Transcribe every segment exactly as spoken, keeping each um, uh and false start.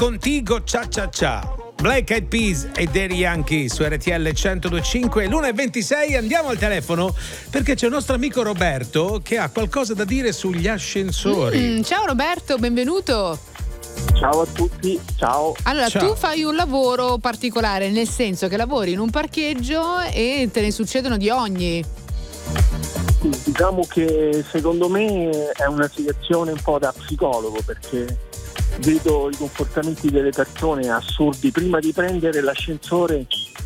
Contigo Cia Cia Cia. Black Eyed Peas e Daddy Yankee su R T L centodue e cinque, l'una e ventisei. Andiamo al telefono perché c'è il nostro amico Roberto che ha qualcosa da dire sugli ascensori. Mm, ciao Roberto, benvenuto. Ciao a tutti, ciao. Allora, Ciao. tu fai un lavoro particolare, nel senso che lavori in un parcheggio e te ne succedono di ogni. Diciamo che secondo me è una situazione un po' da psicologo, perché vedo i comportamenti delle persone assurdi. Prima di prendere l'ascensore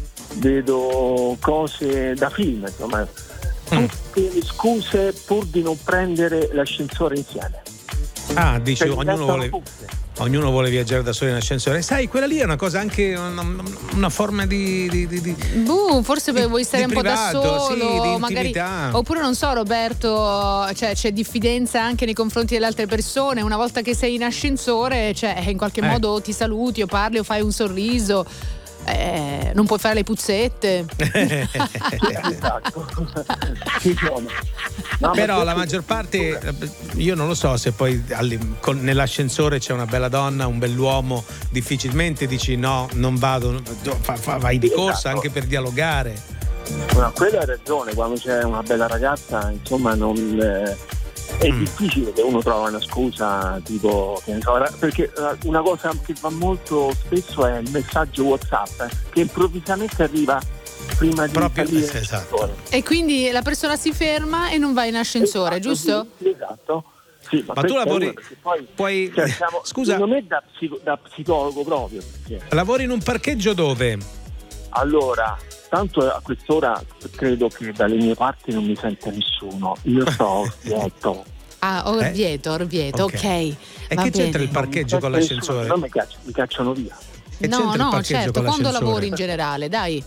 vedo cose da film, insomma, tutte le scuse pur di non prendere l'ascensore insieme. Ah, dici, Cioè, ognuno vuole, tutte. ognuno vuole viaggiare da solo in ascensore. Sai, quella lì è una cosa anche una, una forma di, di, di, di Buh, forse di- vuoi stare di un po' da privato, solo, sì, di magari. intimità. Oppure non so, Roberto, cioè c'è diffidenza anche nei confronti delle altre persone. Una volta che sei in ascensore, cioè in qualche Eh. modo ti saluti o parli o fai un sorriso. Eh, non puoi fare le puzzette. Esatto. Sì, no. No, Però ma la maggior parte, io non lo so se poi alli- con- nell'ascensore c'è una bella donna, un bell'uomo, difficilmente dici no, non vado, fa- fa- vai di corsa Esatto. anche per dialogare. Ma quella hai ragione, quando c'è una bella ragazza, insomma, non eh, è Mm. difficile che uno trova una scusa tipo, che ne so, ra- perché eh, una cosa che va molto spesso è il messaggio WhatsApp eh, che improvvisamente arriva prima di Proprio, salire eh, esatto. nell'ascensore. E quindi la persona si ferma e non va in ascensore, Esatto, giusto? sì, esatto. Sì, ma Ma tu questo è lavori- uno, perché poi, puoi- cioè, siamo- scusa. secondo me da, psico- da psicologo proprio, perché Lavori in un parcheggio dove? allora, tanto a quest'ora credo che dalle mie parti non mi sente nessuno. Io sto quieto. Ah, Orvieto, Orvieto, Ok. ok. E va che c'entra bene. il parcheggio con l'ascensore? Non mi cacciano, mi cacciano via. Che No, c'entra il no, parcheggio certo, con quando l'ascensore? lavori in generale, dai.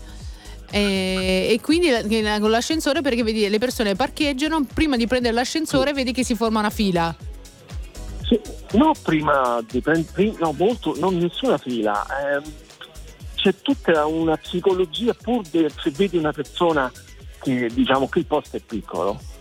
E, e quindi la- con l'ascensore, perché vedi le persone parcheggiano, prima di prendere l'ascensore vedi che si forma una fila. Sì, no, prima di prendere, no, molto, non nessuna fila. ehm, c'è tutta una psicologia pur de- se vedi una persona che, diciamo, che il posto è piccolo.